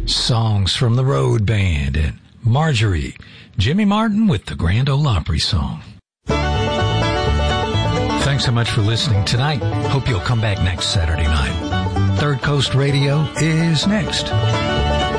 Songs from the Road Band, and Marjorie, Jimmy Martin with the Grand Ole Opry song. Thanks so much for listening tonight. Hope you'll come back next Saturday night. Third Coast Radio is next.